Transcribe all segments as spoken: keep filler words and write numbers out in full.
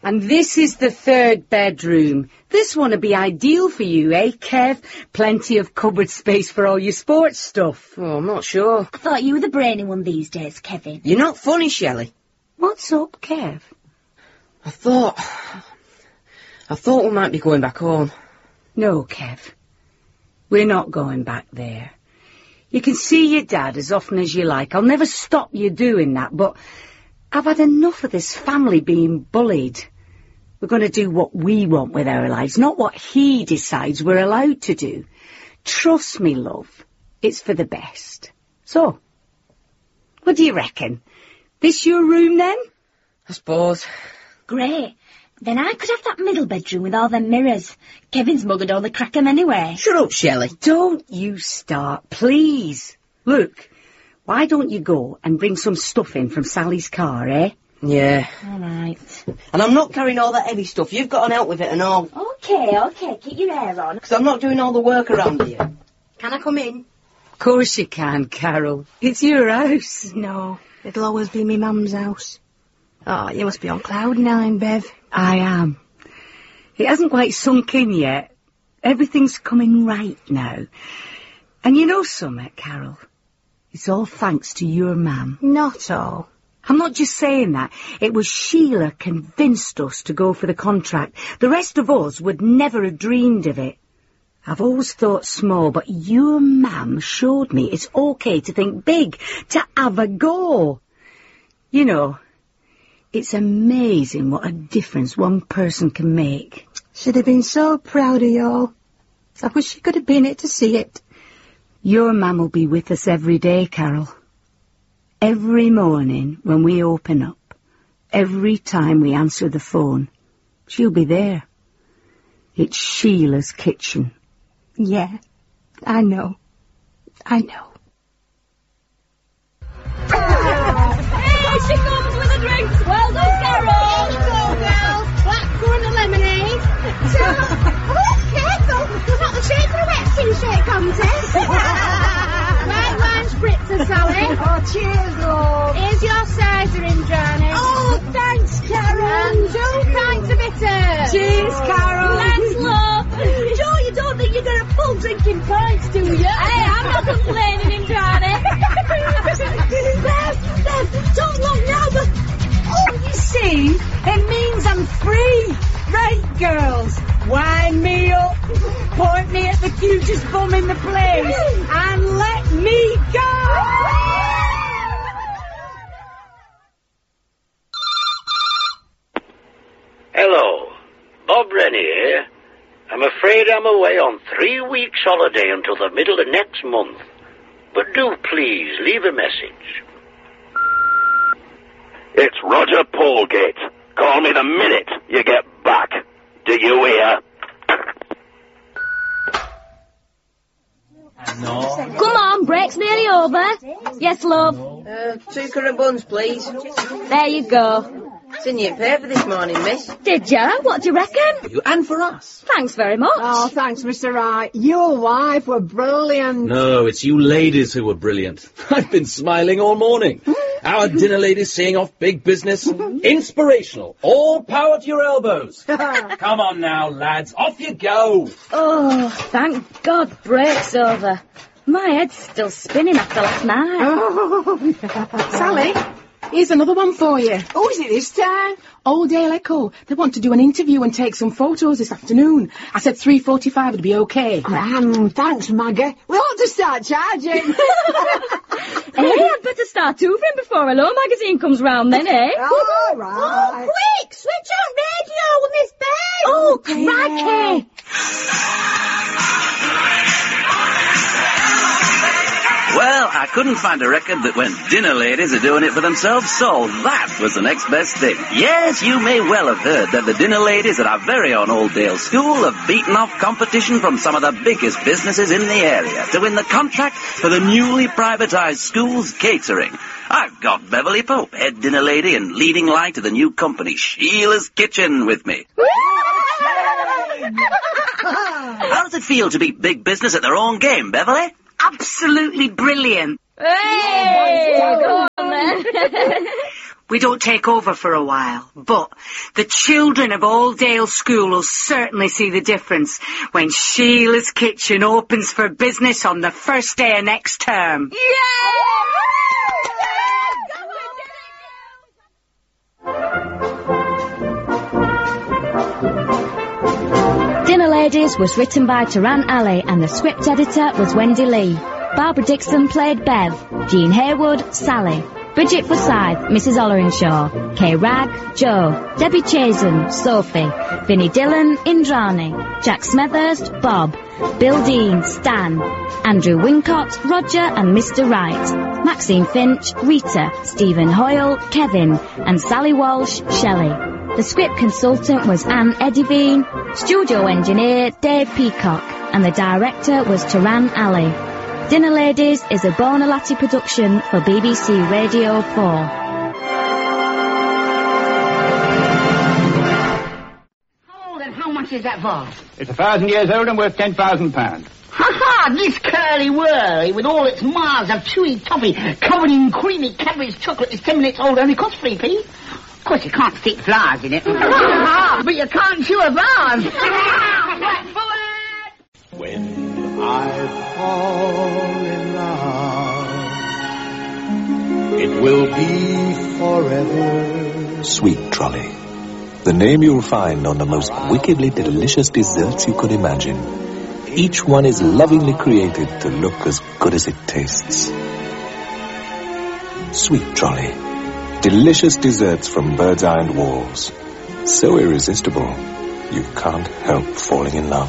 And this is the third bedroom. This one'd be ideal for you, eh, Kev? Plenty of cupboard space for all your sports stuff. Oh, I'm not sure. I thought you were the brainy one these days, Kevin. You're not funny, Shelley. What's up, Kev? I thought... I thought we might be going back home. No, Kev. We're not going back there. You can see your dad as often as you like. I'll never stop you doing that, but I've had enough of this family being bullied. We're going to do what we want with our lives, not what he decides we're allowed to do. Trust me, love. It's for the best. So, what do you reckon? This your room, then? I suppose. Great. Then I could have that middle bedroom with all them mirrors. Kevin's mug would only crack 'em anyway. Shut up, Shelley. Don't you start, please. Look, why don't you go and bring some stuff in from Sally's car, eh? Yeah. All right. And I'm not carrying all that heavy stuff. You've got an out with it and all. Okay, okay. Keep your hair on. Because I'm not doing all the work around here. Can I come in? Of course you can, Carol. It's your house. No, it'll always be me mum's house. Oh, you must be on cloud nine, Bev. I am. It hasn't quite sunk in yet. Everything's coming right now. And you know something, Carol? It's all thanks to your mam. Not all. I'm not just saying that. It was Sheila convinced us to go for the contract. The rest of us would never have dreamed of it. I've always thought small, but your mam showed me it's okay to think big, to have a go. You know, it's amazing what a difference one person can make. She'd have been so proud of you all. I wish she could have been here to see it. Your mam will be with us every day, Carol. Every morning when we open up, every time we answer the phone, she'll be there. It's Sheila's kitchen. Yeah, I know. I know. Hey, she comes with a drink. Well done, Carol. Here you go, girls. Blackcurrant and lemonade. So, oh, careful. It's not the shape of a wet t-shirt contest. White wine spritzer, Sally. Oh, cheers, love. Here's your cider, Johnny. Oh, thanks, Carol. And two pints of bitter. Cheers, Carol. Let's love. Joe, you don't think you're going to full drinking pints, do you? Hey, I'm not complaining, in Johnny. Bev, Bev, don't look now, but... Oh, you see, it means I'm free. Right, girls, wind me up, point me at the cutest bum in the place, and let me go! Hello, Bob Rennie here. I'm afraid I'm away on three weeks holiday until the middle of next month. But do please leave a message. It's Roger Paulgate. Call me the minute you get back. Do you hear? Come on, break's nearly over. Yes, love. Uh, two currant buns, please. There you go. It's in your paper this morning, miss. Did ya? What do you reckon? You and for us. Thanks very much. Oh, thanks, Mister Wright. Your wife were brilliant. No, it's you ladies who were brilliant. I've been smiling all morning. Our dinner ladies seeing off big business. Inspirational. All power to your elbows. Come on now, lads. Off you go. Oh, thank God break's over. My head's still spinning after last night. Oh. Sally, here's another one for you. Oh, is it this time? Old Dale Echo. They want to do an interview and take some photos this afternoon. I said three forty-five would be okay. Um, thanks, Maggie. We ought to start charging. Hey, I'd better start hoovering before Hello Magazine comes round then, eh? All right. Oh, quick! Switch on radio with Miss Bev! Oh, cracky! Well, I couldn't find a record that went dinner ladies are doing it for themselves, so that was the next best thing. Yes, you may well have heard that the dinner ladies at our very own Old Dale School have beaten off competition from some of the biggest businesses in the area to win the contract for the newly privatised school's catering. I've got Beverly Pope, head dinner lady and leading light of the new company, Sheila's Kitchen, with me. How does it feel to beat big business at their own game, Beverly? Absolutely brilliant. Hey! Go on then. we don't take over for a while, but the children of Alldale School will certainly see the difference when Sheila's Kitchen opens for business on the first day of next term. Dinner Ladies was written by Taran Ali and the script editor was Wendy Lee. Barbara Dixon played Bev, Jean Haywood, Sally, Bridget Forsyth, Missus Olleringhaw, Kay Ragg, Jo, Debbie Chazen, Sophie, Vinnie Dillon, Indrani, Jack Smethurst, Bob, Bill Dean, Stan, Andrew Wincott, Roger and Mister Wright, Maxine Finch, Rita, Stephen Hoyle, Kevin, and Sally Walsh, Shelley. The script consultant was Anne Edivine, studio engineer Dave Peacock, and the director was Taran Ali. Dinner Ladies is a Bonalati production for B B C Radio four. How old and how much is that vase? It's a thousand years old and worth ten thousand pounds. Ha-ha! This curly-whirly, with all its miles of chewy toffee covered in creamy Cadbury's chocolate, is ten minutes old, only costs three p. Of course, you can't stick flowers in it. But you can't chew a vase. When I fall in love, it will be forever. Sweet Trolley. The name you'll find on the most wickedly delicious desserts you could imagine. Each one is lovingly created to look as good as it tastes. Sweet Trolley. Delicious desserts from Bird's Eye and Walls. So irresistible, you can't help falling in love.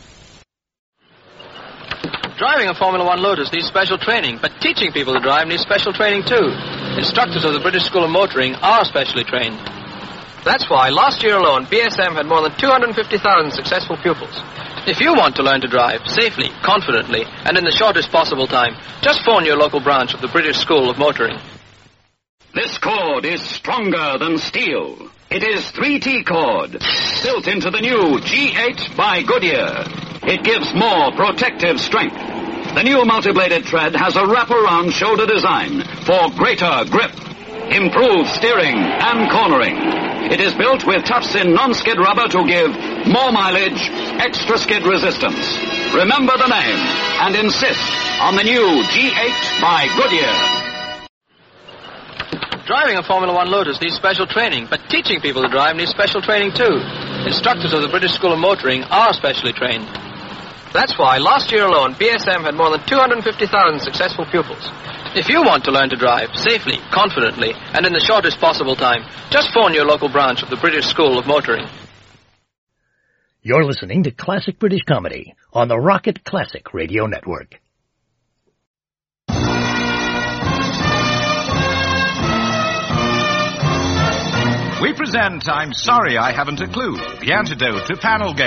Driving a Formula One Lotus needs special training, but teaching people to drive needs special training too. Instructors of the British School of Motoring are specially trained. That's why last year alone, B S M had more than two hundred fifty thousand successful pupils. If you want to learn to drive safely, confidently, and in the shortest possible time, just phone your local branch of the British School of Motoring. This cord is stronger than steel. It is three T cord, built into the new G eight by Goodyear. It gives more protective strength. The new multi-bladed tread has a wraparound shoulder design for greater grip, improved steering and cornering. It is built with tufts-in non-skid rubber to give more mileage, extra skid resistance. Remember the name and insist on the new G eight by Goodyear. Driving a Formula One Lotus needs special training, but teaching people to drive needs special training too. Instructors of the British School of Motoring are specially trained. That's why last year alone, B S M had more than two hundred fifty thousand successful pupils. If you want to learn to drive safely, confidently, and in the shortest possible time, just phone your local branch of the British School of Motoring. You're listening to Classic British Comedy on the Rocket Classic Radio Network. We present I'm Sorry I Haven't a Clue, the antidote to panel games.